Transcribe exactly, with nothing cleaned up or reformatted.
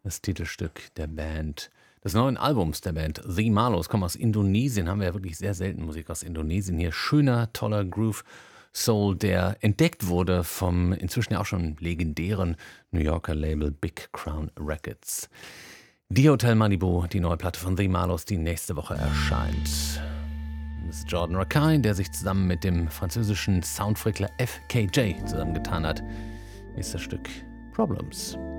Das Titelstück der Band des neuen Albums der Band The Marlows, kommen aus Indonesien, haben wir ja wirklich sehr selten Musik aus Indonesien hier. Schöner, toller Groove Soul, der entdeckt wurde vom inzwischen ja auch schon legendären New Yorker Label Big Crown Records. Die Hotel Malibu, die neue Platte von The Marlows, die nächste Woche erscheint. Das ist Jordan Rakei, der sich zusammen mit dem französischen Soundfrickler F K J zusammengetan hat. Nächstes Stück Problems.